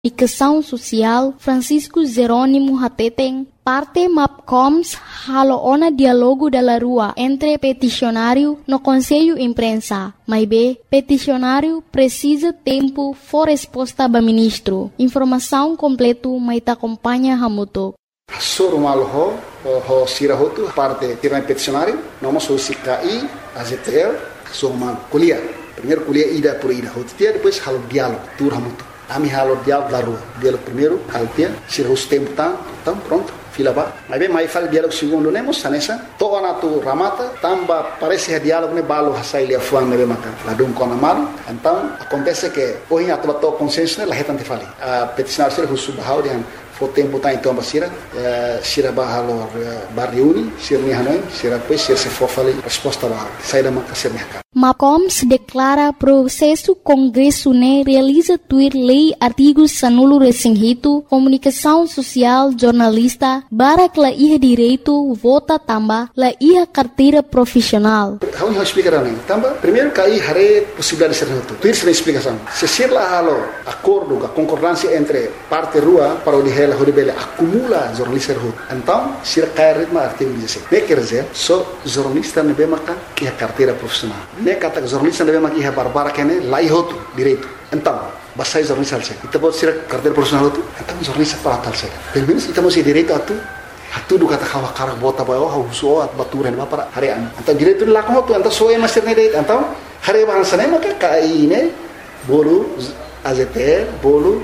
Comunicação Social Francisco Jerônimo Hateteng, parte MAPCOMS haloona diálogo da rua entre peticionário no Conselho Imprensa. Mas peticionário precisa tempo for resposta do ministro. Informação completa mas acompanha Hamuto. Sorumal ho sirahotu parte tiran peticionário, nós o CKI, AZTL, sorumal kuliah. Primeiro kuliah ida por ida, hotia depois halo diálogo, tur Hamuto. Ami halo diálogo da rua. Diálogo primeiro, haltia, sirahus tempo tam pronto. Fila ba, mas bem mais fala diálogo segundo nemos sanessa, toda na tu ramata, tamba parece diálogo ne balo hasai lia fuang nebe maka, ladung kona malu, então acontece que hoje a tua consenso ne lahetan te fali, a peticionário ser husu bahau dian, fo tempo tá então basira, sira bahalo barriuni, sir ni hanoi, sira depois sir se for fali resposta bahau, sai da maka sir ni MAPCOMS declara processo Congresso ne realiza tuir lei artigos sanulo resinghito, comunicação social, jornalista, barak la iha direito, vota tamba, la iha carteira profissional. How you explicar nem? Tamba, primeiro cai hare possibilidade de ser reto. Tuir sem explicação. Se ser lá halo acordo, a concordância entre parte rua para o dihela horibele acumula jornalista reto. Então, se cai ritmo artigo 16. Ne quer dizer, só jornalista ne bemaka que a carteira profissional. Ne kata jornalista ne bemaka que a barbara que ne lá ihoto direito. Então, basai jornalista alse. Ita pode ser carteira profissional tu. Então jornalista para tal se. Pelo menos ita mesti direito atu. Hatu do kata kawa karak bota bayo hauso at baturan ba para harian. Então direito lá como tu, então só é master ne direito. Então hari bahasa ne maka kai ne bolu AZTL bolu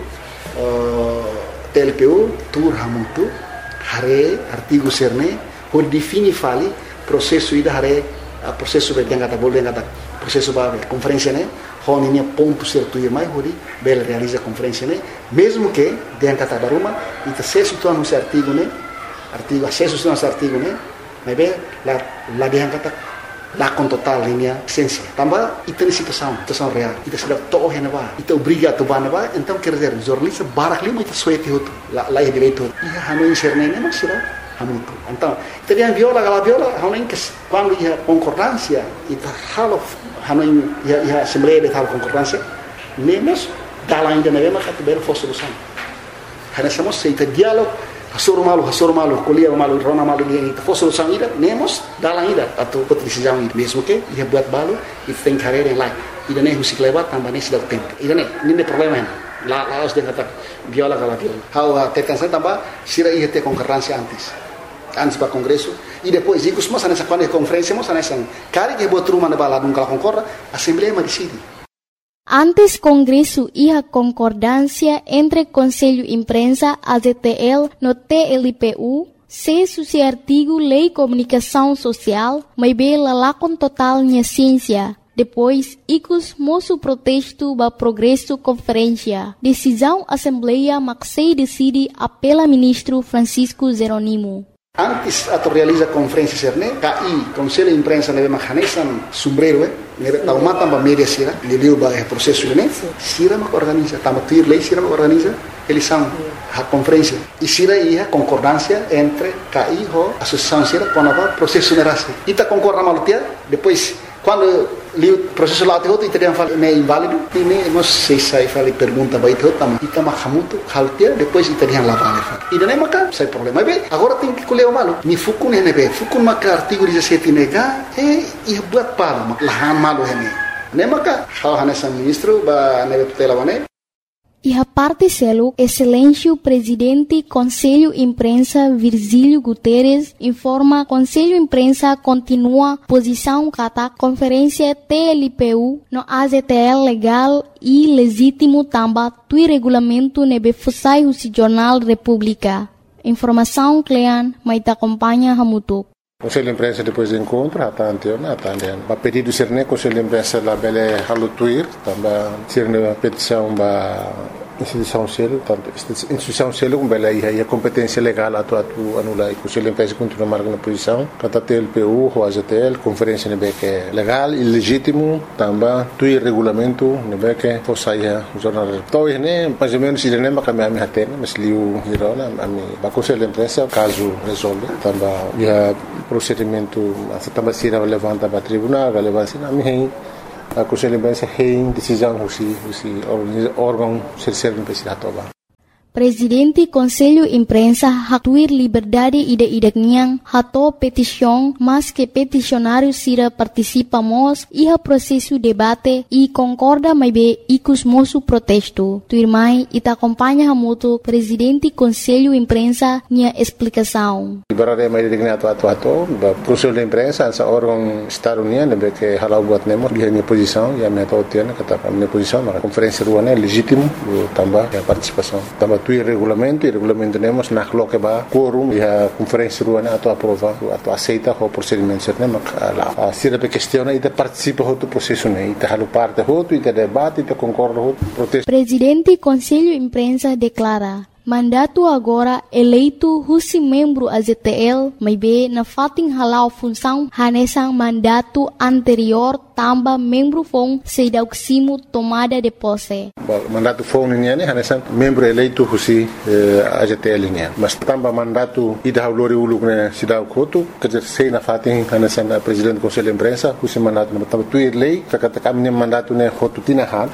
TLPU tur Hamutu hari artigo serne por defini fali processo ida hari processo be yang kata bolu yang kata processo ba conferência ne honinha ponto certo e mais hori bel realiza conferência ne mesmo que yang kata daruma ita sesu tu anu artigo ne artigo acesso nosso artigo né mas bem lá dia kata lá com total linha essência também ita situação real ita sudah toh yang ba ita obriga tu ba ba então quer dizer jornalista barak lima ita suete hotu lá é direito ia hanu inserne ne mas Hamutu então teriam viola hanu que quando ia concordância ita halo hanu ia assembleia de tal concordância nemos dalam ainda ne mas kat bel for solução hana samo seita diálogo Hasur malu, kuliah malu, rona malu dia itu. For solução ida, nemos dalam ida atau decisão ida. Mesmo que ia buat balu, itu tem carreira yang lain. Ida ne husik lewat tambah ne sudah tempo. Ida ne, ini problema ini. Lá os dia kata viola kala viola. How tetanse tambah sira ia ter concorrência antes para congresso e depois ikut semua nessa quando conferência semua nessa kali que buat rumah na bala dum kala concorda, assembleia ma decide. Antes Congresso ia concordância entre Conselho Imprensa, AZTL, no TLPU, se suci artigo Lei Comunicação Social, mas bela lá com total minha ciência. Depois, icos moço protesto ba progresso conferência. Decisão Assembleia Maxei decide apela ministro Francisco Jerônimo. Antes atau realiza conferência serne, KI, Conselho de Imprensa nebe mahanesan sombrero, nebe taumata ba media sira, liliu ba processo ne, sira mak organiza, tama tuir lei sira mak organiza, eles são a conferência. E sira ia concordância entre KI ho associação sira quando ba processo nerase. Ita concorda malutia, depois quando o processo lá te outro teriam falado é inválido e nem nós sei sai fali pergunta vai ter também e tama Hamutu haltia depois teriam lá vale e daí maca sai problema bem agora tem que colher o malo ni fukun ne be fukun maca artigo 17 nega e buat para lahan malo hene ne maca hal hanesa ministro ba ne tutela wane. E a parte selo, Excelêncio Presidente Conselho Imprensa Virgílio Guterres informa Conselho Imprensa continua posição kata conferência TLPU no AZTL legal e legítimo tamba tui regulamento nebe fusai o Jornal República. Informação Clean, mas acompanha Hamutu. Conselho de Imprensa depois do encontro, atendeu. A pedido ser ne Conselho de Imprensa lá bele halutuir, também ser ne petição ba instituição selo, tanto instituição selo com bele aí a competência legal atu anula e Conselho de Imprensa continua marcando na posição, kata TLPU, o AZTL, conferência ne que é legal e legítimo, também tuir regulamento ne que fosse aí o jornal. Então né, mais ou menos ele nem macam a minha tena, mas liu hirona a mim, ba Conselho de Imprensa caso resolve, também ia procedimento também se levanta para tribunal, relevância na minha a Conselho de Imprensa tem decisão se órgão ser não precisa tomar. Presidente Conselho Imprensa hatuir liberdade ida-idakniang hato petição, mas que peticionários sira participamos iha processo debate e concorda mais bem icus moço protesto. Tuirmai ita acompanha hamuto Presidente Conselho Imprensa nia explicação. Liberdade mais idakniang atu Conselho de Imprensa essa órgão Estado-Unido que halau buat nemo dia minha posição e a minha totiana kata minha posição na conferência ruana legítimo também a participação também tu regulamento temos na que ba quorum e a conferência ruana atu aprova atu aceita o procedimento certo mak lá se a questão ida participa do processo né ita halu parte hoto ita debate ita concorda hoto protesto. Presidente Conselho Imprensa declara mandato agora eleito husi membro AZTL mai be na fating halau função hanesang mandato anterior tamba membro fong sedauksimo tomada de posse. Mandato fong niya hanesang membro eleito husi AZTL niya. Mas tamba mandato ida haulori uluk na sidaw koto kajer sei na fating hanesang presidente Conselho Imprensa husi mandato na tamba tuir lei kakata kami mandato ne hotu tinahan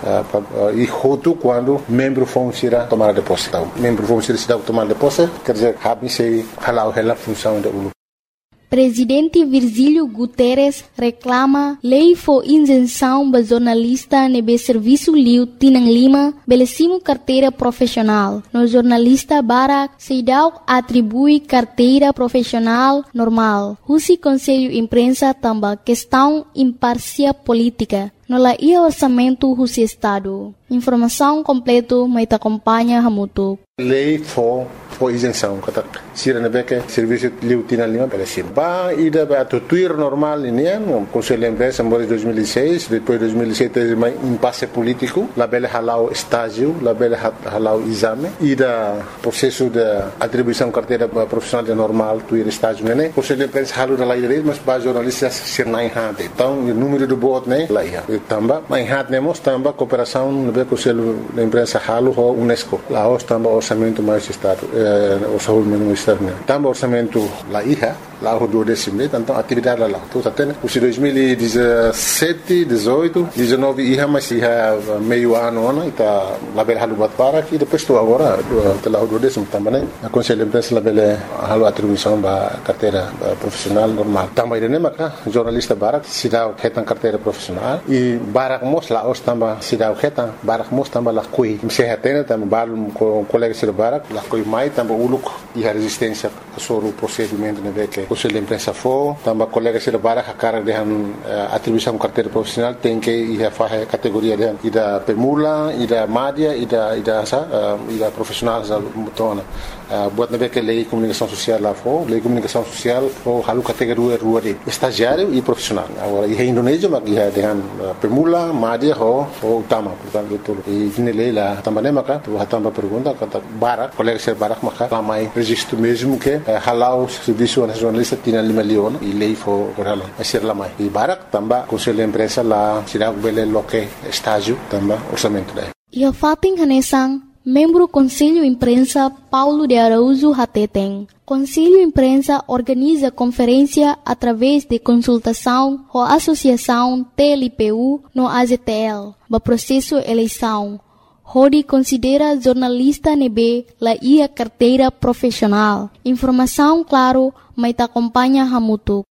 e hotu quando membro fong sira tomada de posse. Vamos ser cidade tomar de posse, quer dizer, cabe se halau a função da ULU. Presidente Virgílio Guterres reclama lei for isenção ba jornalista nebe serviço liu Tinang Lima belecimo carteira profissional. No jornalista Barak Seidau atribui carteira profissional normal. Husi Conselho Imprensa tamba questão imparcial política. No la ia orçamento husi Estado. Informação completo mai ta acompanha hamutu. Lei for isenção kata sira nebeke serviço liu Tinang Lima belecimo. Ba ida ba tuir normal ini no Conselho Imprensa em 2006, depois 2007 teve mais impasse político, la bela halau estágio, la bela halau exame, ida processo de atribuição carteira profissional de normal, tuir estágio né. Conselho Imprensa halu da lei mas ba jornalistas ser nai hade. Então o número de bot né lá ia. Tamba mai hat nemos tamba cooperação no Conselho de Imprensa halu ho UNESCO. Lá os tamba orçamento mais estado, orçamento externo. Tamba orçamento lá ia. Lá o 12 então atividade lá tudo até né 2017 18 19 ia mas ia meio ano né tá lá bel halu bat para que depois tu agora lá o 12 também né a Conselho Imprensa lá bel halu atribuição ba carteira profissional normal também né maka jornalista barak sidau ketan carteira profissional e barak mos lá os tamba sidau ketan barak mos tamba lá coi se hatena tamba balum com colega sir barak lá coi mai tamba uluk e a resistência sobre o procedimento né que Conselho Imprensa for, também colega se lebara a cara de atribuição carteira profissional tem que ir a fazer categoria de ida pemula, ida média, ida profissional za mutona. Buat nabe que lei comunicação social lá for, lei comunicação social for halu categoria rua de estagiário e profissional. Agora e Indonésia mas ia dengan pemula, média ou utama, portanto tudo. E nele lá também maka tu também pergunta kata barak, colega se barak maka ramai registro mesmo que halau serviço nacional Tinang Lima Leon e lei for corala ser lamai e barak tamba Conselho Imprensa lá sirag bele loke estágio tamba orçamento daí. E a fating hanesang membro Conselho Imprensa Paulo de Araújo Hateteng. Conselho Imprensa organiza conferência através de consultação ou associação TLPU no AZTL, ba processo eleição. Hodi considera jornalista nebe la ia carteira profissional. Informação claro, mas te acompanha hamutu.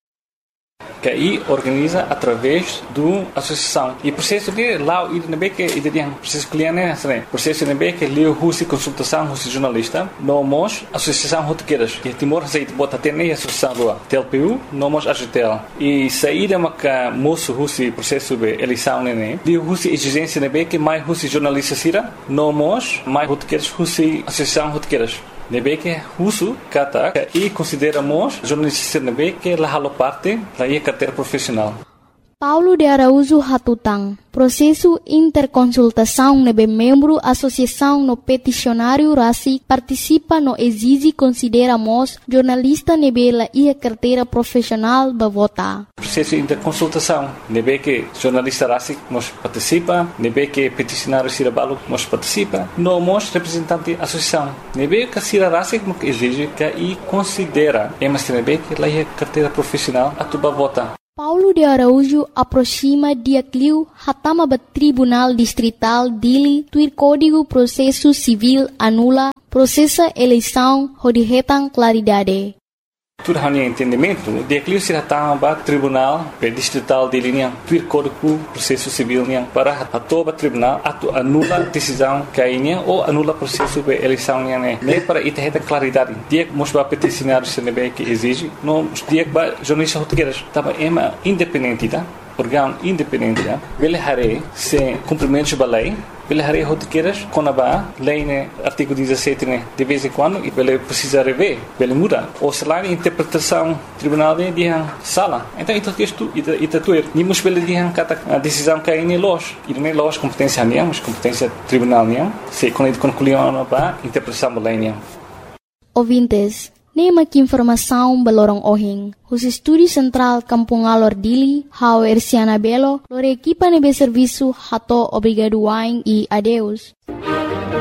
Que aí organiza através do associação e processo de lá o nebe que ideia processo cliente né processo nebe que leu husi consultação husi jornalista nomos associação rotequeiras que Timor Receita bota ter nem associação do TLPU nomos AGTL e saída maca moço husi processo de eleição né de husi exigência nebe que mais husi jornalista sira nomos mais rotequeiras husi associação rotequeiras nebe que husu kata e consideramos jornalista nebe que la halo parte da carteira profissional. Paulo de Araújo Hatutang. Processo interconsultação nebe membro associação no peticionário RACI participa no exige consideramos jornalista nebe la ia carteira profissional ba vota. Processo interconsultação nebe que jornalista RACI nos participa, nebe que peticionário Sirabalo nos participa, nomos representante associação. Nebe que Sira RACI exige que e considera, mas nebe que la ia carteira profissional a tuba vota. Paulo de Araújo aproxima dia Clio hatama ba Tribunal Distrital Dili tuir Código Processo Civil anula processa eleição rodihetang claridade. Tudo hanya entendimento, dia Clio se hatama ba Tribunal Distrital Dili niang tuir Código Processo Civil niang para hatoba Tribunal atu anula decisão kainya ou anula processo de eleição niang ne para itaheta claridade. Dia mosba peticionário senebe que exige no dia ba jornalista rotegueiras tava ema independente tá órgão independente tá ele hare se cumprimentos da lei ele hare rotegueiras com a lei né artigo 17 né de vez em quando e ele precisa rever ele muda ou se lá interpretação tribunal de dia sala então isso texto ita tuer ni mos ele dia kata decisão que é los e nem los competência niang mas competência tribunal niang se quando concluiu ba interpretação da lei niang. Ouvintes, nema que informação belorong ohing. Os estúdios central Kampung Alor Dili, hao Erciana Belo, lore equipa nebe serviço hato obrigado waing e adeus.